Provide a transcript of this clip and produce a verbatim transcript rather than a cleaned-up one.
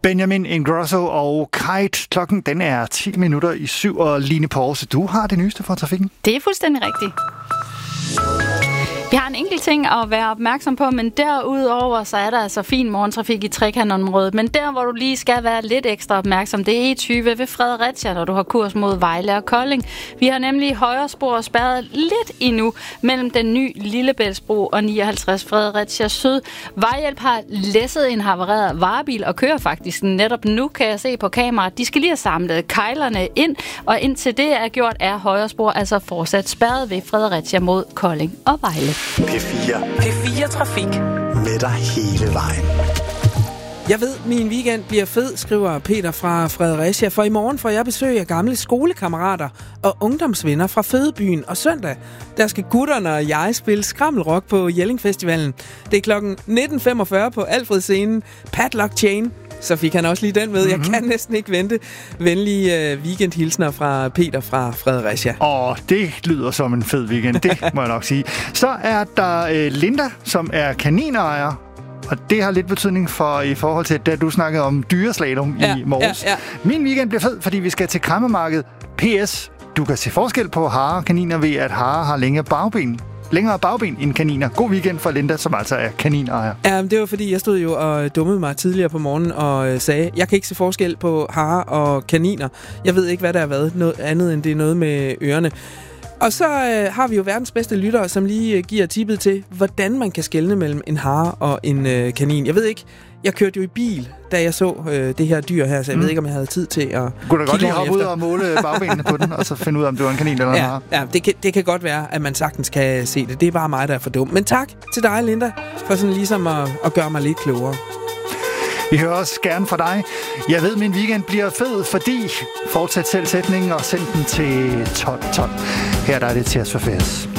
Benjamin Ingrosso og Kite. Klokken den er ti minutter i syv, og Line Poulsen, du har det nyeste fra trafikken. Det er fuldstændig rigtigt. Vi har en enkelt ting at være opmærksom på, men derudover så er der altså fin morgentrafik i Trekantområdet. Men der, hvor du lige skal være lidt ekstra opmærksom, det er E tyve ved Fredericia, når du har kurs mod Vejle og Kolding. Vi har nemlig højre spor spærret lidt endnu mellem den nye Lillebæltsbro og nioghalvtreds Fredericia Syd. Vejhjælp har læsset en havareret varebil og kører faktisk netop nu, kan jeg se på kameraet. De skal lige have samlet kejlerne ind, og indtil det er gjort, er højre spor altså fortsat spærret ved Fredericia mod Kolding og Vejle. P fire. P fire Trafik. Med dig hele vejen. Jeg ved, min weekend bliver fed, skriver Peter fra Fredericia, for i morgen får jeg besøg af gamle skolekammerater og ungdomsvenner fra Fødebyen, og søndag, der skal gutterne og jeg spille skrammelrock på Jelling Festivalen. Det er klokken nitten femogfyrre på Alfred-scenen, Padlock Chain. Så fik han også lige den med. Mm-hmm. Jeg kan næsten ikke vente. Venlige uh, weekendhilsner fra Peter fra Fredericia. Åh, det lyder som en fed weekend, det må jeg nok sige. Så er der uh, Linda, som er kaninejer. Og det har lidt betydning for i forhold til, da du snakkede om dyreslalom ja, i morges. Ja, ja. Min weekend bliver fed, fordi vi skal til krammermarkedet. P S. Du kan se forskel på harer og kaniner ved, at harer har længere bagben. Længere bagben end kaniner. God weekend for Linda, som altså er kaninejer. Ja, det var fordi, jeg stod jo og dummede mig tidligere på morgenen og sagde, jeg kan ikke se forskel på harer og kaniner. Jeg ved ikke, hvad der er været. Noget andet end det er noget med ørerne. Og så øh, har vi jo verdens bedste lyttere, som lige øh, giver tippet til, hvordan man kan skelne mellem en hare og en øh, kanin. Jeg ved ikke, jeg kørte jo i bil, da jeg så øh, det her dyr her, så jeg mm. ved ikke, om jeg havde tid til at... Kunne da godt lige hoppe ud og måle bagbenene på den, og så finde ud af, om det var en kanin eller en ja, hare? Ja, det kan, det kan godt være, at man sagtens kan se det. Det er bare mig, der er for dum. Men tak til dig, Linda, for sådan ligesom at, at gøre mig lidt klogere. Vi hører også gerne fra dig. Jeg ved, min weekend bliver fed, fordi fortsæt selv sætningen og send den til tolv tolv. Her der er det til at forfærdes.